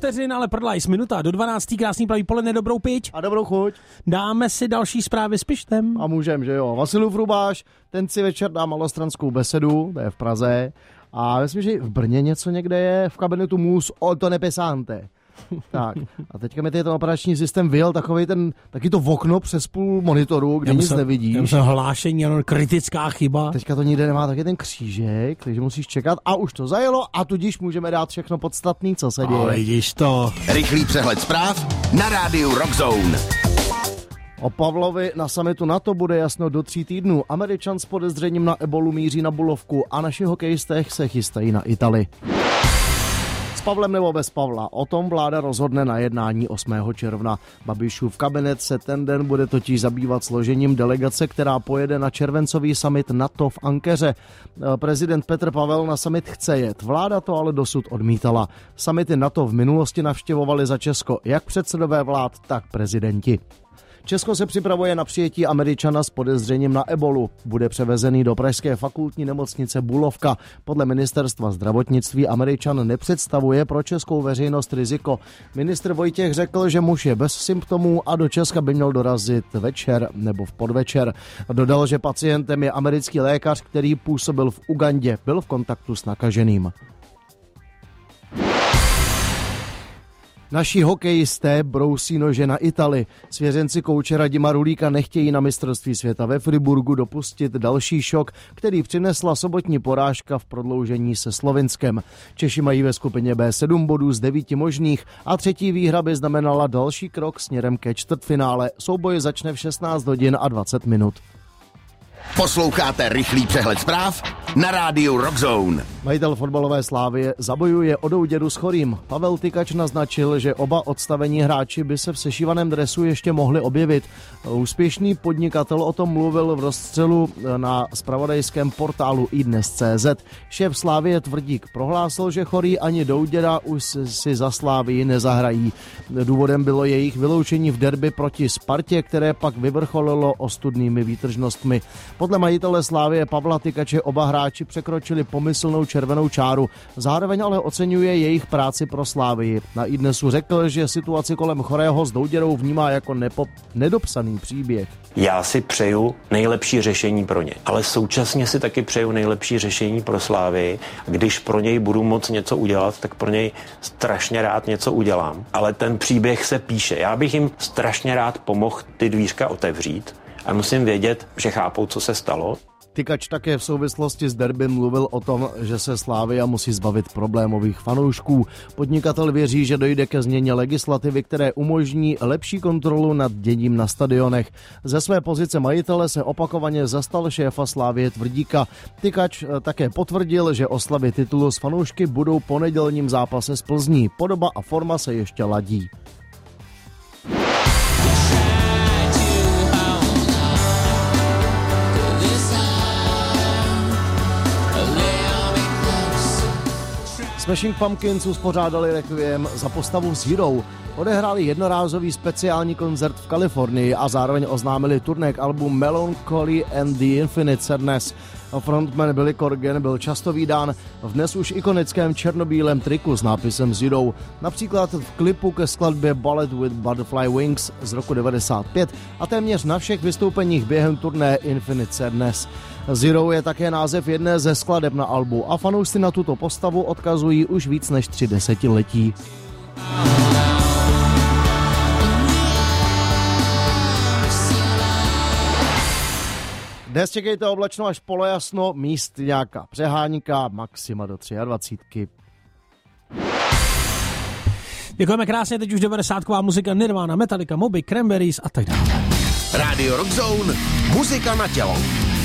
vteřin, ale prodlajs minuta do 12. Krásný pravý poledne, dobrou piť. A dobrou chuť. Dáme si další zprávy s Pištem. A můžem, že jo. Vasilův Rubáš, ten si večer dá malostranskou besedu, to je v Praze. A myslím, že v Brně něco někde je, v kabinetu Mus Otone Pesante. Tak, a teďka mi ten operační systém vyjel taky to okno přes půl monitoru, kde nic nevidíš. Tam se hlášení, ano, kritická chyba. Teďka to nikde nemá taky ten křížek, takže musíš čekat a už to zajelo a tudíž můžeme dát všechno podstatný, co se děje. Ale vidíš to. Rychlý přehled zpráv na rádiu Rockzone. O Pavlovi na summitu NATO bude jasno do 3 týdnů. Američan s podezřením na ebolu míří na Bulovku a naši hokejisté se chystají na Itálii. S Pavlem nebo bez Pavla? O tom vláda rozhodne na jednání 8. června. Babišův kabinet se ten den bude totiž zabývat složením delegace, která pojede na červencový summit NATO v Ankeře. Prezident Petr Pavel na summit chce jet. Vláda to ale dosud odmítala. Summity NATO v minulosti navštěvovali za Česko jak předsedové vlád, tak prezidenti. Česko se připravuje na přijetí Američana s podezřením na ebolu. Bude převezený do pražské fakultní nemocnice Bulovka. Podle ministerstva zdravotnictví Američan nepředstavuje pro českou veřejnost riziko. Ministr Vojtěch řekl, že muž je bez symptomů a do Česka by měl dorazit večer nebo v podvečer. Dodal, že pacientem je americký lékař, který působil v Ugandě, byl v kontaktu s nakaženým. Naši hokejisté brousí nože na Itálii. Svěřenci kouče Radima Rulíka nechtějí na mistrovství světa ve Friburgu dopustit další šok, který přinesla sobotní porážka v prodloužení se Slovinskem. Češi mají ve skupině B 7 bodů z 9 možných a třetí výhra by znamenala další krok směrem ke čtvrtfinále. Souboj začne v 16 hodin a 20 minut. Posloucháte rychlý přehled zpráv na rádiu Rockzone. Majitel fotbalové Slávie zabojuje o douděru s chorým. Pavel Tykač naznačil, že oba odstavení hráči by se v sešívaném dresu ještě mohli objevit. Úspěšný podnikatel o tom mluvil v rozstřelu na zpravodajském portálu iDnes.cz. Šéf Slávie Tvrdík prohlásil, že chorý ani douděra už si za Slávii nezahrají. Důvodem bylo jejich vyloučení v derby proti Spartě, které pak vyvrcholilo ostudnými výtržnostmi. Podle majitele Slávie Pavla Tykače oba hráči překročili pomyslnou červenou čáru. Zároveň ale oceňuje jejich práci pro Slávii. Na iDnesu řekl, že situaci kolem chorého s douděrou vnímá jako nedopsaný příběh. Já si přeju nejlepší řešení pro ně, ale současně si taky přeju nejlepší řešení pro Slávii. Když pro něj budu moct něco udělat, tak pro něj strašně rád něco udělám. Ale ten příběh se píše. Já bych jim strašně rád pomohl ty dvířka otevřít. A musím vědět, že chápou, co se stalo. Tykač také v souvislosti s derbym mluvil o tom, že se Slavia musí zbavit problémových fanoušků. Podnikatel věří, že dojde ke změně legislativy, které umožní lepší kontrolu nad děním na stadionech. Ze své pozice majitele se opakovaně zastal šéfa Slavie Tvrdíka. Tykač také potvrdil, že oslavy titulu s fanoušky budou po nedělním zápase s Plzní. Podoba a forma se ještě ladí. Smashing Pumpkins uspořádali requiem za postavu Zero. Odehráli jednorázový speciální koncert v Kalifornii a zároveň oznámili turné k albu Melancholy and the Infinite Sadness. Frontman Billy Corgan byl často vídán v dnes už ikonickém černobílém triku s nápisem Zero. Například v klipu ke skladbě Bullet with Butterfly Wings z roku 1995 a téměř na všech vystoupeních během turné Infinite Sadness. Zero je také název jedné ze skladeb na albu a fanoušci na tuto postavu odkazují už víc než 3 desetiletí. Dnes čekejte oblačno až polojasno, míst nějaká přehánka, maxima do 23. Děkujeme krásně, teď už 90ková muzika Nirvana, Metallica, Moby, Cranberries a tak dále. Radio Rockzone, muzika na tělo.